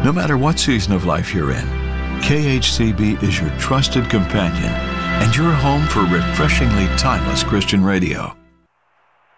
No matter what season of life you're in, KHCB is your trusted companion and your home for refreshingly timeless Christian radio.